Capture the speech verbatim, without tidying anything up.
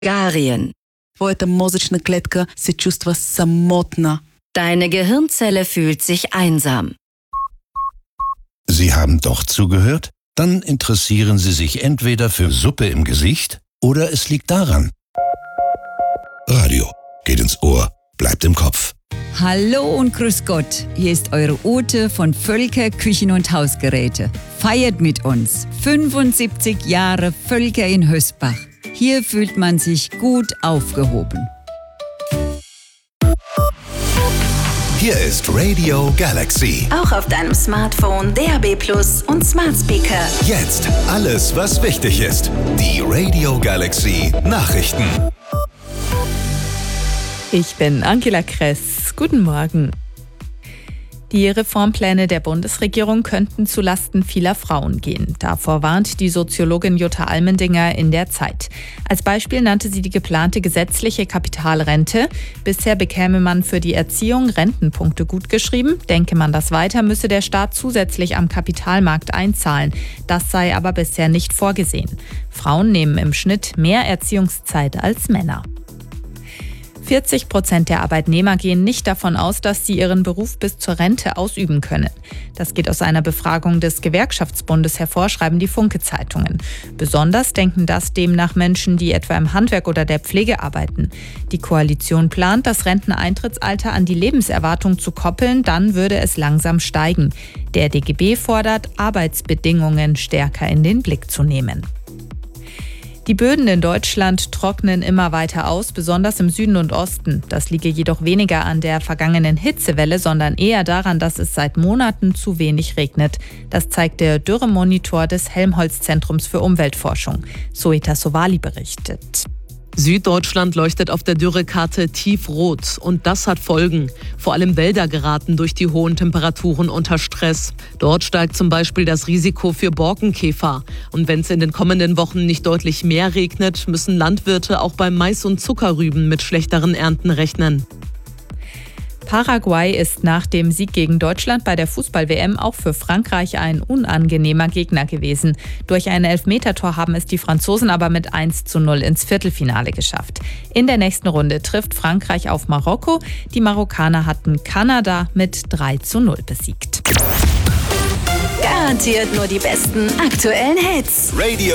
Bulgarien. Твоята мозъчна клетка се чувства самотна. Deine Gehirnzelle fühlt sich einsam. Sie haben doch zugehört? Dann interessieren Sie sich entweder für Suppe im Gesicht oder es liegt daran. Radio geht ins Ohr, bleibt im Kopf. Hallo und grüß Gott, hier ist eure Ute von Völker Küchen und Hausgeräte. Feiert mit uns fünfundsiebzig Jahre Völker in Hösbach. Hier fühlt man sich gut aufgehoben. Hier ist Radio Galaxy. Auch auf deinem Smartphone, D A B plus und Smart Speaker. Jetzt alles, was wichtig ist. Die Radio Galaxy Nachrichten. Ich bin Angela Kress. Guten Morgen. Die Reformpläne der Bundesregierung könnten zulasten vieler Frauen gehen. Davor warnt die Soziologin Jutta Almendinger in der Zeit. Als Beispiel nannte sie die geplante gesetzliche Kapitalrente. Bisher bekäme man für die Erziehung Rentenpunkte gutgeschrieben. Denke man das weiter, müsse der Staat zusätzlich am Kapitalmarkt einzahlen. Das sei aber bisher nicht vorgesehen. Frauen nehmen im Schnitt mehr Erziehungszeit als Männer. vierzig Prozent der Arbeitnehmer gehen nicht davon aus, dass sie ihren Beruf bis zur Rente ausüben können. Das geht aus einer Befragung des Gewerkschaftsbundes hervor, schreiben die Funke-Zeitungen. Besonders denken das demnach Menschen, die etwa im Handwerk oder der Pflege arbeiten. Die Koalition plant, das Renteneintrittsalter an die Lebenserwartung zu koppeln, dann würde es langsam steigen. Der D G B fordert, Arbeitsbedingungen stärker in den Blick zu nehmen. Die Böden in Deutschland trocknen immer weiter aus, besonders im Süden und Osten. Das liege jedoch weniger an der vergangenen Hitzewelle, sondern eher daran, dass es seit Monaten zu wenig regnet. Das zeigt der Dürremonitor des Helmholtz-Zentrums für Umweltforschung. Soeta Sowali berichtet. Süddeutschland leuchtet auf der Dürrekarte tiefrot und das hat Folgen. Vor allem Wälder geraten durch die hohen Temperaturen unter Stress. Dort steigt zum Beispiel das Risiko für Borkenkäfer. Und wenn es in den kommenden Wochen nicht deutlich mehr regnet, müssen Landwirte auch beim Mais und Zuckerrüben mit schlechteren Ernten rechnen. Paraguay ist nach dem Sieg gegen Deutschland bei der Fußball-W M auch für Frankreich ein unangenehmer Gegner gewesen. Durch ein Elfmetertor haben es die Franzosen aber mit eins zu null ins Viertelfinale geschafft. In der nächsten Runde trifft Frankreich auf Marokko. Die Marokkaner hatten Kanada mit drei zu null besiegt. Garantiert nur die besten aktuellen Hits. Radio